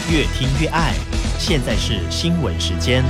越听越爱。现在是新闻时间。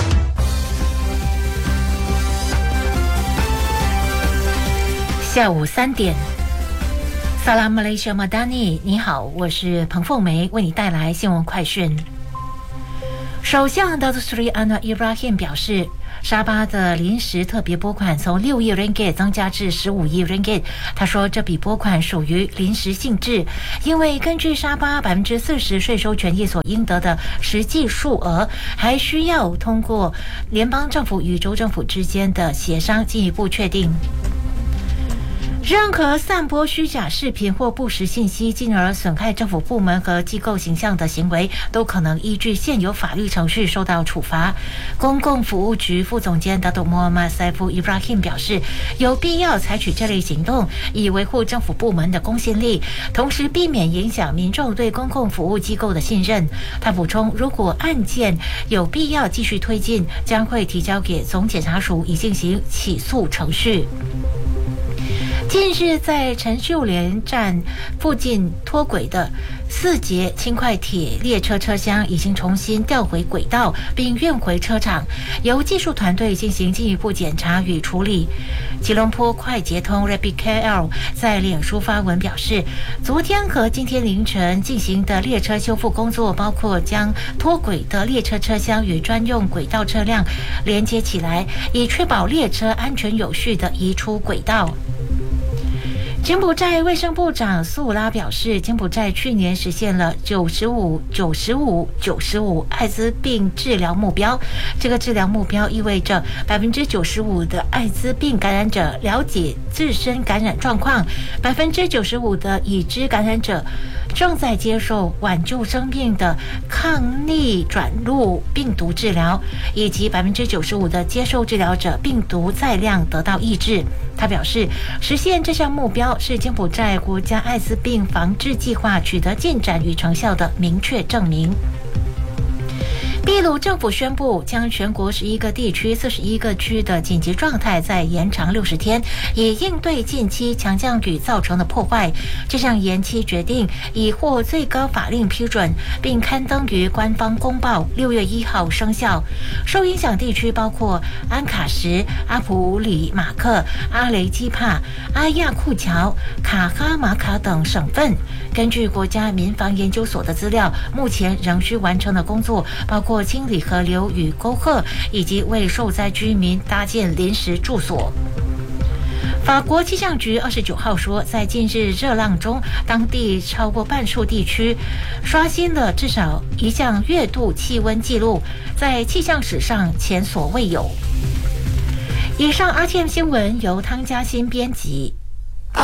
下午3点。萨拉马雷西亚马达尼，你好，我是彭凤梅，为你带来新闻快讯。首相达图斯里安瓦伊布拉欣表示，沙巴的临时特别拨款从6亿 ringgit 增加至15亿 ringgit。他说，这笔拨款属于临时性质，因为根据沙巴40%税收权益所应得的实际数额，还需要通过联邦政府与州政府之间的协商进一步确定。任何散播虚假视频或不实信息，进而损害政府部门和机构形象的行为，都可能依据现有法律程序受到处罚。公共服务局副总监达多莫阿马塞夫伊布拉欣表示，有必要采取这类行动，以维护政府部门的公信力，同时避免影响民众对公共服务机构的信任。他补充，如果案件有必要继续推进，将会提交给总检察署以进行起诉程序。近日，在陈秀莲站附近脱轨的4节轻快铁列车车厢已经重新调回轨道，并运回车厂，由技术团队进行进一步检查与处理。吉隆坡快捷通 Rapid KL 在脸书发文表示，昨天和今天凌晨进行的列车修复工作，包括将脱轨的列车车厢与专用轨道车辆连接起来，以确保列车安全有序地移出轨道。柬埔寨卫生部长苏拉表示，柬埔寨去年实现了95%艾滋病治疗目标。这个治疗目标意味着95%的艾滋病感染者了解自身感染状况，95%的已知感染者正在接受挽救生命的抗逆转录病毒治疗，以及95%的接受治疗者病毒载量得到抑制。他表示，实现这项目标是柬埔寨国家艾滋病防治计划取得进展与成效的明确证明。秘鲁政府宣布，将全国11个地区、41个区的紧急状态再延长60天，以应对近期强降雨造成的破坏。这项延期决定已获最高法令批准，并刊登于官方公报，6月1号生效。受影响地区包括安卡什、阿普里马克、阿雷基帕、阿亚库乔、卡哈马卡等省份。根据国家民防研究所的资料，目前仍需完成的工作包括清理河流与沟壑，以及为受灾居民搭建临时住所。法国气象局29号说，在近日热浪中，当地超过半数地区刷新了至少一项月度气温纪录，在气象史上前所未有。以上 RTM 新闻由汤嘉欣编辑，